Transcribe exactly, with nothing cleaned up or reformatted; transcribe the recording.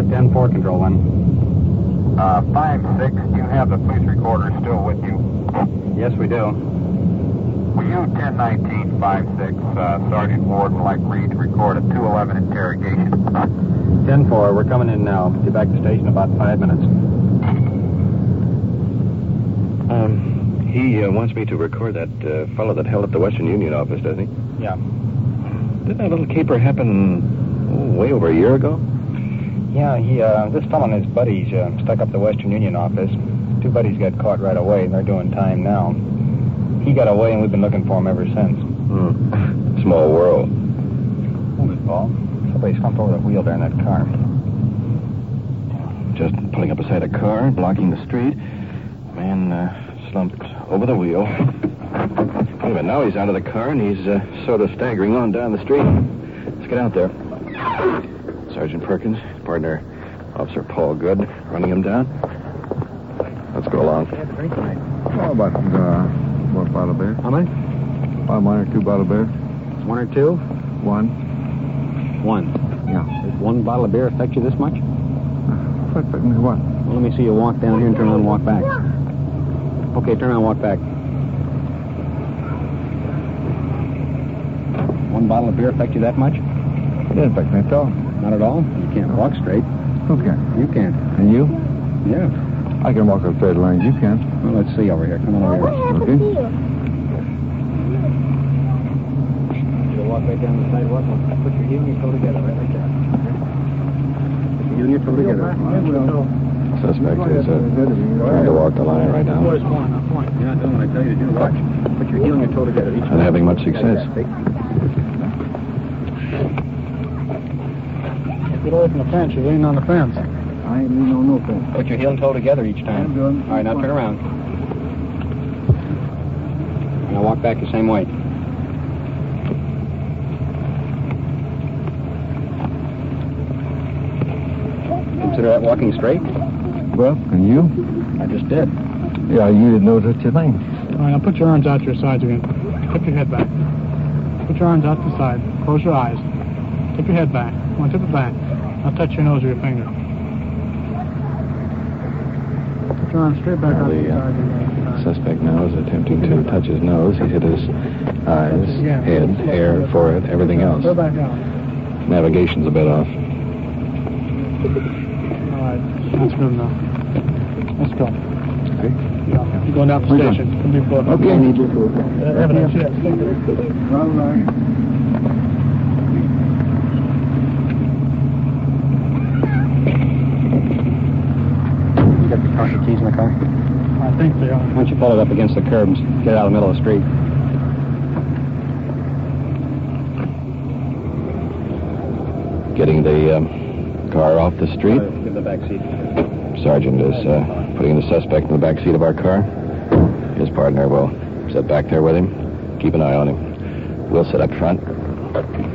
ten four, Control one. Uh, five six, do you have the police recorder still with you? Yes, we do. Will you ten nineteen five six, uh, Sergeant Ward would like Reed to record a two eleven interrogation? ten four, we're coming in now. Be back to station in about five minutes. Um, he uh, wants me to record that uh, fellow that held up the Western Union office, doesn't he? Yeah. Didn't that little caper happen oh, way over a year ago? Yeah, he, uh, this fellow and his buddies uh, stuck up the Western Union office. Two buddies got caught right away, and they're doing time now. He got away, and we've been looking for him ever since. Hmm. Small world. Hold it, Paul. Somebody slumped over the wheel there in that car. Just pulling up beside a car, blocking the street. Man uh, slumped over the wheel. Wait a minute, now he's out of the car, and he's uh, sort of staggering on down the street. Let's get out there. Sergeant Perkins, partner, Officer Paul Good, running him down. Let's go along. Oh, about, uh, one bottle of beer. How many? About one or two bottle of beer. One or two? One. One. Yeah. Does one bottle of beer affect you this much? What? What? Well, let me see you walk down here and turn around and walk back. Okay, turn around and walk back. One bottle of beer affect you that much? It doesn't affect me at all. Not at all? You can't walk straight. Who can? You can. And you? Yeah. I can walk a straight line. You can. Well, let's see over here. Come on over here. Okay. You walk right down the sidewalk. Put your heel and your toe together, right like that. Put your heel and your toe together. Suspect is uh, trying to walk the line right now. You're not doing what I tell you to do. Watch. Put your heel and your toe together. Each Not having much success. Get away from the fence. You're leaning on the fence. I ain't leaning on no fence. Put your heel and toe together each time. I'm doing. All right, now turn around. Now walk back the same way. Consider that walking straight? Well, and you? I just did. Yeah, you didn't know such a thing. All right, now put your arms out to your sides again. Tip your head back. Put your arms out to the side. Close your eyes. Tip your head back. Come on, tip it back. Now touch your nose with your finger. Put your arms straight back Well, out to the, the uh, side. Suspect now is attempting to touch his nose. He's hit his eyes, Yeah. head, hair, forehead, everything else. Go back down. Navigation's a bit off. All right, that's good enough. Let's go. Okay. Yeah. You're going down to the Okay. station. Come be both. Okay. Uh, evidence, yes. All right. You got the car keys in the car? I think they are. Why don't you pull it up against the curbs? Get it out of the middle of the street. Getting the um, car off the street. Give the back seat. Sergeant is uh, putting the suspect in the back seat of our car. His partner will sit back there with him. Keep an eye on him. We'll sit up front.